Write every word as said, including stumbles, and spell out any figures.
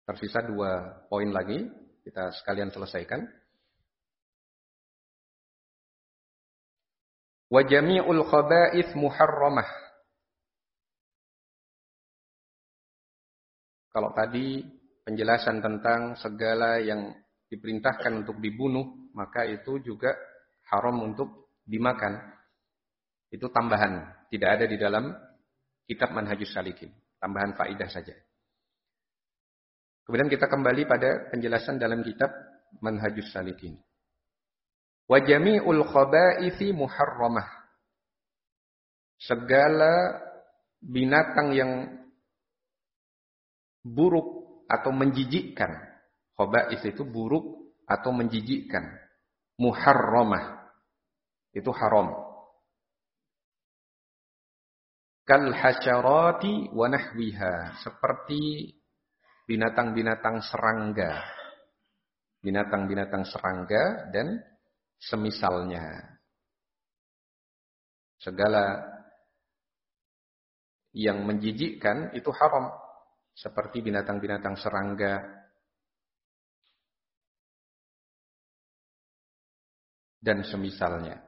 Tersisa dua poin lagi, kita sekalian selesaikan. Wa jami'ul khaba'ith muharramah. Kalau tadi penjelasan tentang segala yang diperintahkan untuk dibunuh, maka itu juga haram untuk dimakan. Itu tambahan, tidak ada di dalam kitab Manhajus Salikin. Tambahan faidah saja. Kemudian kita kembali pada penjelasan dalam kitab Manhajus Salikin. Wa jami'ul khaba'ithi muharramah. Segala binatang yang buruk atau menjijikkan. Khaba'ith itu buruk atau menjijikkan. Muharramah. Itu haram. Kal hasyarati wa nahwiha. Seperti binatang-binatang serangga. Binatang-binatang serangga dan semisalnya. Segala yang menjijikkan itu haram. Seperti binatang-binatang serangga dan semisalnya.